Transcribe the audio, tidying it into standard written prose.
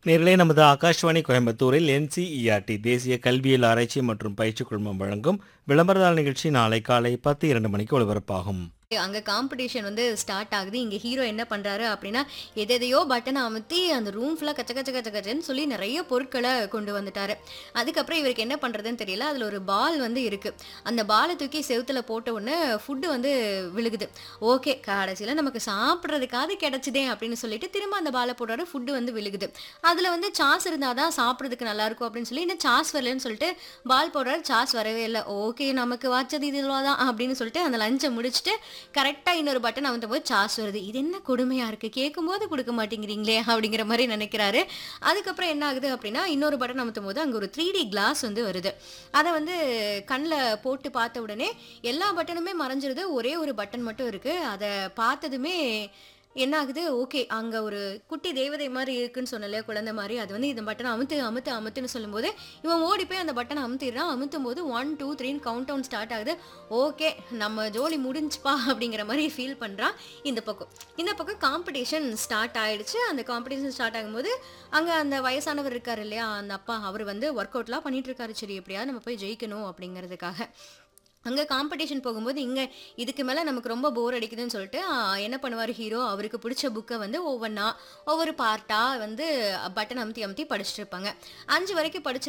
நேரிலே நமது ஆகாஷ்வாணி கோயம்புத்தூரில் என்சிஇஆர்டி தேசிய கல்வியியல் ஆராய்ச்சி மற்றும் பயிற்சி குழுமம் வழங்கும் விளம்பரதாள் நிகழ்ச்சி நாளை காலை 10:02 மணிக்கு ஒலிபரப்பாகும். அங்க காம்படிஷன் வந்து ஸ்டார்ட் ஆகுது. இங்க ஹீரோ என்ன பண்றாரு அப்படின்னா, எதையோ பட்டன அமுத்தி அந்த ரூம் ஃபுல்லா கச்ச கச்ச கச்ச கச்சன்னு சொல்லி நிறைய பொருட்கள கொண்டு வந்துட்டாரு. அதுக்கப்புறம் இவருக்கு என்ன பண்றதுன்னு தெரியல. அதுல ஒரு பால் வந்து இருக்கு. அந்த பால தூக்கி செவுத்துல போட்ட உடனே ஃபுட் வந்து விழுகுது. ஓகே, கடைசியில நமக்கு சாப்பிடுறதுக்காவது கிடைச்சுதே அப்படின்னு சொல்லிட்டு திரும்ப அந்த பால போடுறாரு. ஃபுட் வந்து விழுகுது. அதுல வந்து சாஸ் இருந்தாதான் சாப்பிடுறதுக்கு நல்லா இருக்கும் அப்படின்னு சொல்லி இன்னும் சாஸ் வரலன்னு சொல்லிட்டு பால் போடுறாரு. சாஸ் வரவே இல்லை. ஓகே, நமக்கு வாச்சது இதுவாதான் அப்படின்னு சொல்லிட்டு அந்த லஞ்சை முடிச்சுட்டு கரெக்டா இன்னொரு பட்டன் அமுத்தும் போது சாஸ் வருது. இது என்ன கொடுமையா இருக்கு, கேட்கும்போது கொடுக்க மாட்டேங்கிறீங்களே அப்படிங்கிற மாதிரி நினைக்கிறாரு. அதுக்கப்புறம் என்ன ஆகுது அப்படின்னா, இன்னொரு பட்டன் அமுத்தும் போது அங்க ஒரு 3D கிளாஸ் வந்து வருது. அதை வந்து கண்ணில் போட்டு பார்த்த உடனே எல்லா பட்டனுமே மறைஞ்சிருது. ஒரே ஒரு பட்டன் மட்டும் இருக்கு. அதை பார்த்ததுமே என்ன ஆகுது, ஓகே, அங்க ஒரு குட்டி தேவதை மாதிரி இருக்குன்னு சொன்னல, குழந்தை மாதிரி. அது வந்து இந்த பட்டனை அமுத்து அமுத்து அமுத்துன்னு சொல்லும்போது இவன் ஓடி போய் அந்த பட்டனை அமுத்திடுறான். அமுத்தும் போது 1 2 3 கவுண்ட் டவுன் ஸ்டார்ட் ஆகுது. ஓகே, நம்ம ஜோலி முடிஞ்சுப்பா அப்படிங்கிற மாதிரி ஃபீல் பண்றான். இந்த பக்கம் காம்படிஷன் ஸ்டார்ட் ஆயிடுச்சு. அந்த காம்படிஷன் ஸ்டார்ட் ஆகும்போது அங்க அந்த வயசானவர் இருக்காரு இல்லையா, அந்த அப்பா, அவர் வந்து ஒர்க் அவுட்லாம் பண்ணிட்டு இருக்காரு. சரி, எப்படியாவது நம்ம போய் ஜெயிக்கணும் அப்படிங்கிறதுக்காக அங்கே காம்படிஷன் போகும்போது இங்கே இதுக்கு மேலே நமக்கு ரொம்ப போர் அடிக்குதுன்னு சொல்லிட்டு என்ன பண்ணுவார் ஹீரோ, அவருக்கு பிடிச்ச புக்கை வந்து ஒவ்வொரு பார்ட்டாக வந்து பட்டன் அமுத்தி அமுத்தி படிச்சுட்டு இருப்பாங்க. 5 வரைக்கும் படிச்சு